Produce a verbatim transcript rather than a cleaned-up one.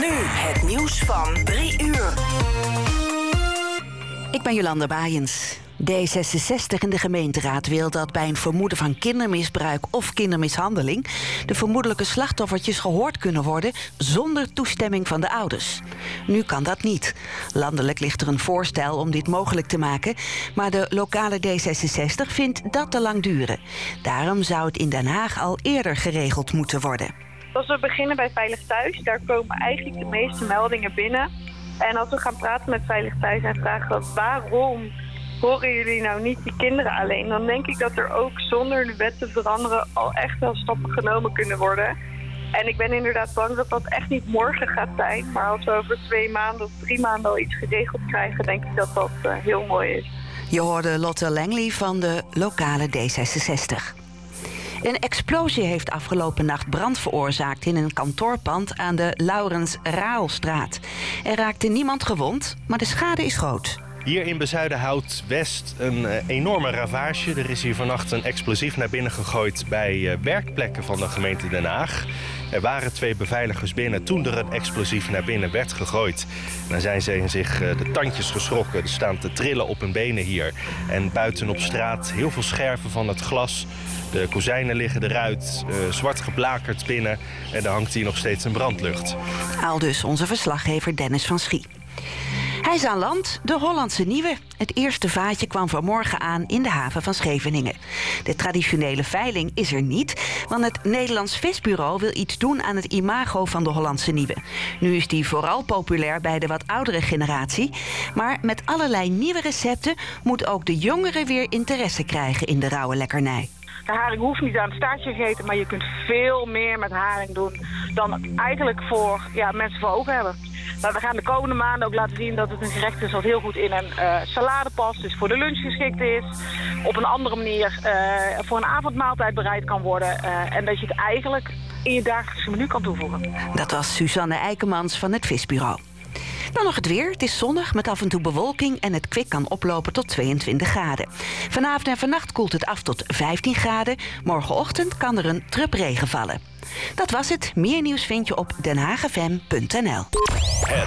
Nu het nieuws van drie uur. Ik ben Jolanda Baaiens. D zesenzestig in de gemeenteraad wil dat bij een vermoeden van kindermisbruik of kindermishandeling de vermoedelijke slachtoffertjes gehoord kunnen worden zonder toestemming van de ouders. Nu kan dat niet. Landelijk ligt er een voorstel om dit mogelijk te maken, maar de lokale D zesenzestig vindt dat te lang duren. Daarom zou het in Den Haag al eerder geregeld moeten worden. Als we beginnen bij Veilig Thuis, daar komen eigenlijk de meeste meldingen binnen. En als we gaan praten met Veilig Thuis en vragen waarom horen jullie nou niet die kinderen alleen, dan denk ik dat er ook zonder de wet te veranderen al echt wel stappen genomen kunnen worden. En ik ben inderdaad bang dat dat echt niet morgen gaat zijn. Maar als we over twee maanden of drie maanden al iets geregeld krijgen, denk ik dat dat uh, heel mooi is. Je hoorde Lotte Langley van de lokale D zesenzestig. Een explosie heeft afgelopen nacht brand veroorzaakt in een kantoorpand aan de Laurens Raalstraat. Er raakte niemand gewond, maar de schade is groot. Hier in Bezuidenhout-West een uh, enorme ravage. Er is hier vannacht een explosief naar binnen gegooid bij uh, werkplekken van de gemeente Den Haag. Er waren twee beveiligers binnen toen er een explosief naar binnen werd gegooid. En dan zijn ze zich uh, de tandjes geschrokken. Ze staan te trillen op hun benen hier. En buiten op straat heel veel scherven van het glas. De kozijnen liggen eruit, uh, zwart geblakerd binnen. En er hangt hier nog steeds een brandlucht. Aldus onze verslaggever Dennis van Schie. Hij is aan land, de Hollandse Nieuwe. Het eerste vaatje kwam vanmorgen aan in de haven van Scheveningen. De traditionele veiling is er niet, want het Nederlands Visbureau wil iets doen aan het imago van de Hollandse Nieuwe. Nu is die vooral populair bij de wat oudere generatie. Maar met allerlei nieuwe recepten moet ook de jongeren weer interesse krijgen in de rauwe lekkernij. De haring hoeft niet aan het staartje gegeten, maar je kunt veel meer met haring doen dan eigenlijk voor ja, mensen voor ogen hebben. Maar we gaan de komende maanden ook laten zien dat het een gerecht is wat heel goed in een uh, salade past, dus voor de lunch geschikt is, op een andere manier uh, voor een avondmaaltijd bereid kan worden uh, en dat je het eigenlijk in je dagelijkse menu kan toevoegen. Dat was Suzanne Eikemans van het Visbureau. Dan nog het weer. Het is zonnig met af en toe bewolking en het kwik kan oplopen tot tweeëntwintig graden. Vanavond en vannacht koelt het af tot vijftien graden. Morgenochtend kan er een drup regen vallen. Dat was het. Meer nieuws vind je op den haag f m punt n l.